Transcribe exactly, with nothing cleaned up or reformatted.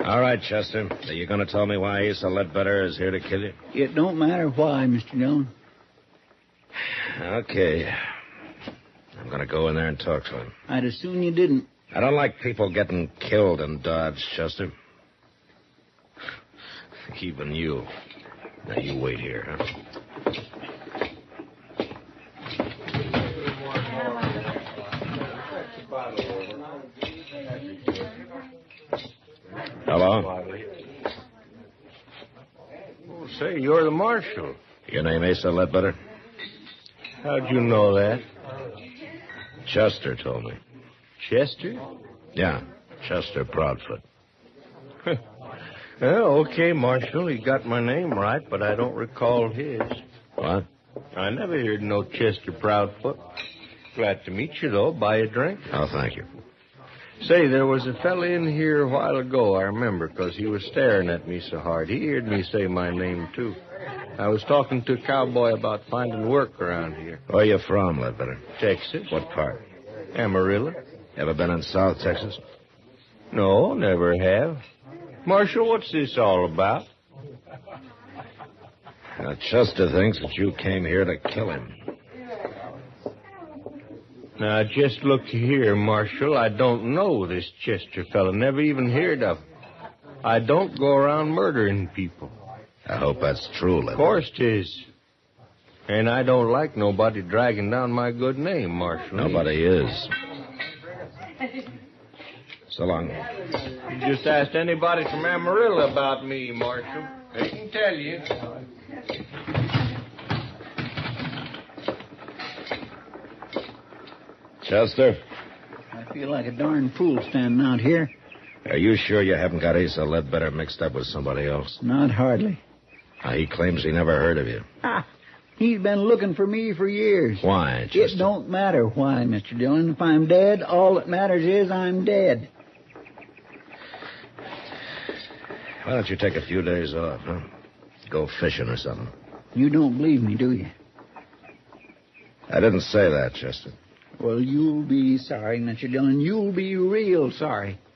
All right, Chester. So you're going to tell me why Asa Ledbetter is here to kill you? It don't matter why, Mister Dillon. Okay. I'm going to go in there and talk to him. I'd as soon you didn't. I don't like people getting killed in Dodge, Chester. Even you. Now, you wait here, huh? Hello? Oh, say, you're the marshal. Your name Asa Ledbetter? How'd you know that? Chester told me. Chester? Yeah, Chester Proudfoot. Well, okay, Marshal, he got my name right, but I don't recall his. What? I never heard no Chester Proudfoot. Glad to meet you, though. Buy a drink? Oh, thank you. Say, there was a fella in here a while ago, I remember, because he was staring at me so hard. He heard me say my name, too. I was talking to a cowboy about finding work around here. Where you from, Ledbetter? Texas. What part? Amarillo. Ever been in South Texas? No, never have. Marshal, what's this all about? Now, Chester thinks that you came here to kill him. Now, just look here, Marshal. I don't know this Chester fella. Never even heard of him. I don't go around murdering people. I hope that's true, Ledbetter. Of course 'tis. And I don't like nobody dragging down my good name, Marshal. Nobody is. So long. You just asked anybody from Amarillo about me, Marshal. They can tell you. Chester? I feel like a darn fool standing out here. Are you sure you haven't got Asa Ledbetter mixed up with somebody else? Not hardly. Uh, he claims he never heard of you. Ah, he's been looking for me for years. Why, Chester? It don't matter why, Mister Dillon. If I'm dead, all that matters is I'm dead. Why don't you take a few days off, huh? Go fishing or something. You don't believe me, do you? I didn't say that, Chester. Well, you'll be sorry, Mister Dillon. You'll be real sorry.